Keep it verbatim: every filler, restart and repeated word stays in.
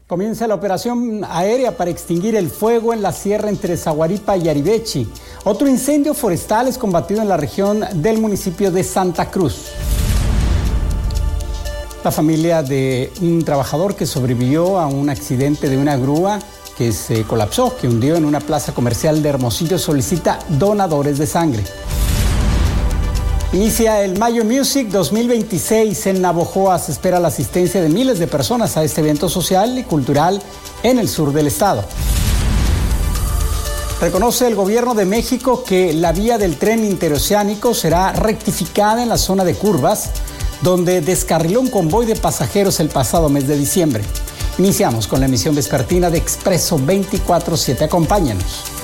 Comienza la operación aérea para extinguir el fuego en la sierra entre Zaguaripa y Aribechi. Otro incendio forestal es combatido en la región del municipio de Santa Cruz. La familia de un trabajador que sobrevivió a un accidente de una grúa que se colapsó, que hundió en una plaza comercial de Hermosillo, solicita donadores de sangre. Inicia el Mayo Music dos mil veintiséis en Navojoa. Se espera la asistencia de miles de personas a este evento social y cultural en el sur del estado. Reconoce el gobierno de México que la vía del tren interoceánico será rectificada en la zona de curvas, donde descarriló un convoy de pasajeros el pasado mes de diciembre. Iniciamos con la emisión vespertina de Expreso veinticuatro siete. Acompáñanos.